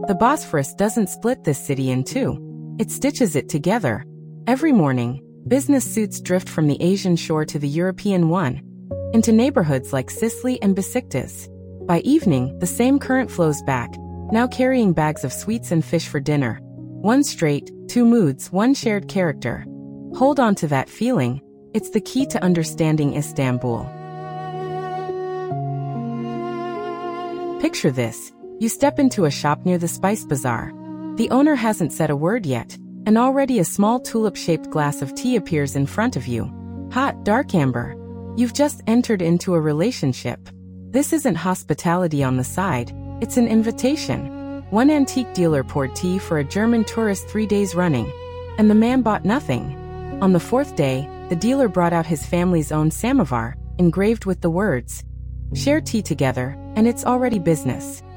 The Bosphorus doesn't split this city in two. It stitches it together. Every morning, business suits drift from the Asian shore to the European one, into neighborhoods like Sicily and Besiktas. By evening, the same current flows back, now carrying bags of sweets and fish for dinner. One straight, two moods, one shared character. Hold on to that feeling. It's the key to understanding Istanbul. Picture this. You step into a shop near the Spice Bazaar. The owner hasn't said a word yet, and already a small tulip-shaped glass of tea appears in front of you. Hot, dark amber. You've just entered into a relationship. This isn't hospitality on the side, it's an invitation. One antique dealer poured tea for a German tourist 3 days running, and the man bought nothing. On the fourth day, the dealer brought out his family's own samovar, engraved with the words, "Share tea together," and it's already business.